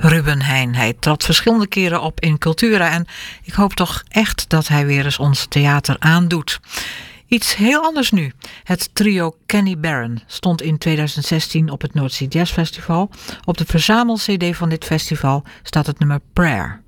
Ruben Heijn. Hij trad verschillende keren op in Cultura en ik hoop toch echt dat hij weer eens ons theater aandoet. Iets heel anders nu. Het trio Kenny Barron stond in 2016 op het Noordzee Jazz Festival. Op de verzamel-cd van dit festival staat het nummer Prayer.